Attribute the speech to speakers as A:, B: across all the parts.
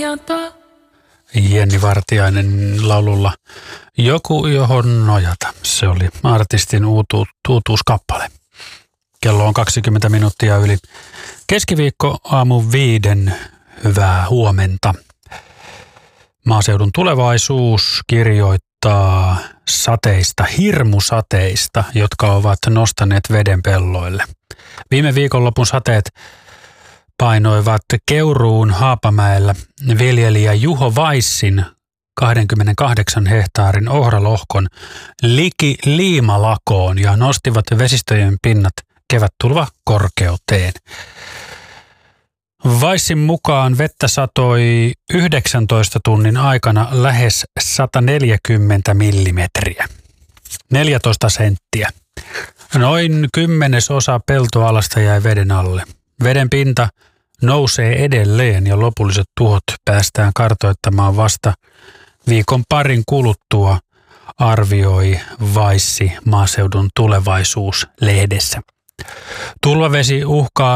A: Jenni Vartiainen laululla Joku, johon nojata. Se oli artistin uutuuskappale. Kello on 20 minuuttia yli keskiviikko aamu 5. Hyvää huomenta. Maaseudun Tulevaisuus kirjoittaa sateista, hirmusateista, jotka ovat nostaneet veden pelloille. Viime viikonlopun sateet painoivat Keuruun Haapamäellä viljelijä Juho Vaissin 28 hehtaarin ohralohkon liki liimalakoon ja nostivat vesistöjen pinnat kevättulva korkeuteen. Vaissin mukaan vettä satoi 19 tunnin aikana lähes 140 millimetriä, 14 senttiä. Noin 10% peltoalasta jäi veden alle. Veden pinta nousee edelleen ja lopulliset tuhot päästään kartoittamaan vasta viikon parin kuluttua, arvioi Vaissi Maaseudun Tulevaisuus-lehdessä. Tulvavesi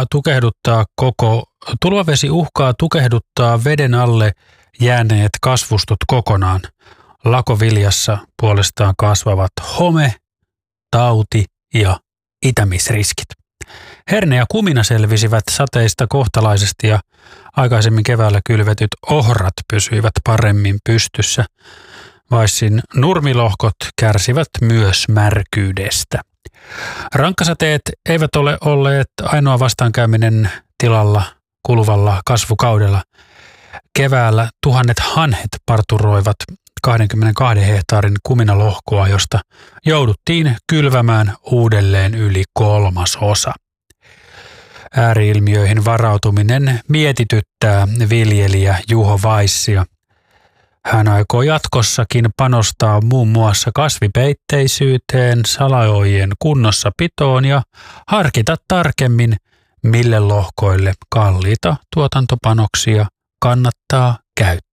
A: uhkaa tukehduttaa veden alle jääneet kasvustot kokonaan. Lakoviljassa puolestaan kasvavat home, tauti ja itämisriskit. Herne ja kumina selvisivät sateista kohtalaisesti ja aikaisemmin keväällä kylvetyt ohrat pysyivät paremmin pystyssä. Vaissin nurmilohkot kärsivät myös märkyydestä. Rankkasateet eivät ole olleet ainoa vastaankäyminen tilalla kuluvalla kasvukaudella. Keväällä tuhannet hanhet parturoivat 22 hehtaarin kuminalohkoa, josta jouduttiin kylvämään uudelleen yli 1/3. Ääriilmiöihin varautuminen mietityttää viljelijä Juho Vaissia. Hän aikoo jatkossakin panostaa muun muassa kasvipeitteisyyteen, salaojien kunnossapitoon ja harkita tarkemmin, mille lohkoille kalliita tuotantopanoksia kannattaa käyttää.